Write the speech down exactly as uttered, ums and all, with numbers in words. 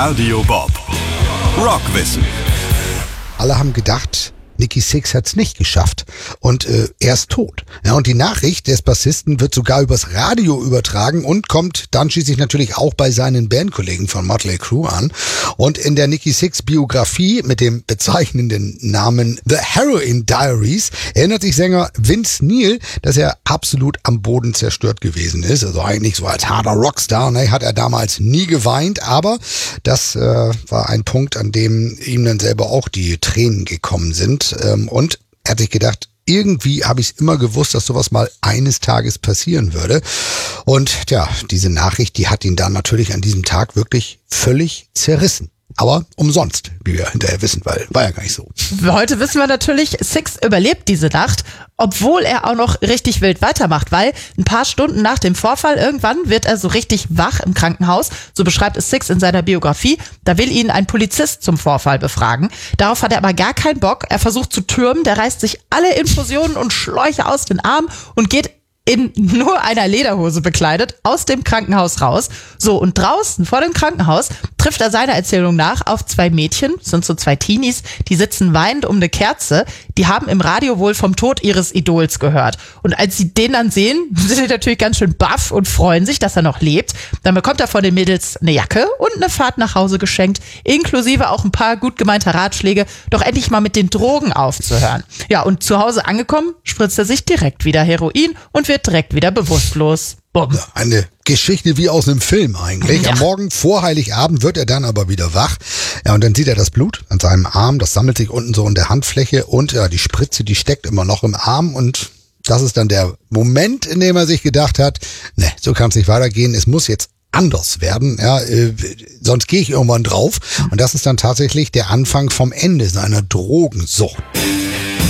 Radio Bob. Rockwissen. Alle haben gedacht, Nikki Sixx hat's nicht geschafft und äh, er ist tot. Ja, und die Nachricht des Bassisten wird sogar übers Radio übertragen und kommt dann schließlich natürlich auch bei seinen Bandkollegen von Mötley Crüe an. Und in der Nikki Sixx Biografie mit dem bezeichnenden Namen The Heroin Diaries erinnert sich Sänger Vince Neil, dass er absolut am Boden zerstört gewesen ist. Also eigentlich so als harter Rockstar, ne, hat er damals nie geweint, aber das äh, war ein Punkt, an dem ihm dann selber auch die Tränen gekommen sind. Und er hat sich gedacht, irgendwie habe ich es immer gewusst, dass sowas mal eines Tages passieren würde. Und ja, diese Nachricht, die hat ihn dann natürlich an diesem Tag wirklich völlig zerrissen. Aber umsonst, wie wir hinterher wissen, weil war ja gar nicht so. Heute wissen wir natürlich, Sixx überlebt diese Nacht, obwohl er auch noch richtig wild weitermacht, weil ein paar Stunden nach dem Vorfall irgendwann wird er so richtig wach im Krankenhaus. So beschreibt es Sixx in seiner Biografie. Da will ihn ein Polizist zum Vorfall befragen. Darauf hat er aber gar keinen Bock. Er versucht zu türmen, der reißt sich alle Infusionen und Schläuche aus den Armen und geht in nur einer Lederhose bekleidet aus dem Krankenhaus raus. So, und draußen vor dem Krankenhaus trifft er seiner Erzählung nach auf zwei Mädchen, das sind so zwei Teenies, die sitzen weinend um eine Kerze. Die haben im Radio wohl vom Tod ihres Idols gehört. Und als sie den dann sehen, sind sie natürlich ganz schön baff und freuen sich, dass er noch lebt. Dann bekommt er von den Mädels eine Jacke und eine Fahrt nach Hause geschenkt, inklusive auch ein paar gut gemeinter Ratschläge, doch endlich mal mit den Drogen aufzuhören. Ja, und zu Hause angekommen, spritzt er sich direkt wieder Heroin und wird direkt wieder bewusstlos. Bumm. Eine Geschichte wie aus einem Film eigentlich. Ja. Am Morgen vor Heiligabend wird er dann aber wieder wach. Ja, und dann sieht er das Blut an seinem Arm. Das sammelt sich unten so in der Handfläche. Und ja, die Spritze, die steckt immer noch im Arm. Und das ist dann der Moment, in dem er sich gedacht hat, ne, so kann es nicht weitergehen. Es muss jetzt anders werden, ja, äh, sonst gehe ich irgendwann drauf. Und das ist dann tatsächlich der Anfang vom Ende seiner Drogensucht.